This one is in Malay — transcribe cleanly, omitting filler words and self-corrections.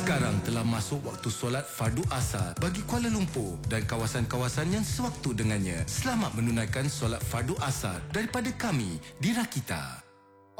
Sekarang telah masuk waktu solat fardu asar bagi Kuala Lumpur dan kawasan-kawasan yang sewaktu dengannya. Selamat menunaikan solat fardu asar daripada kami di Rakita.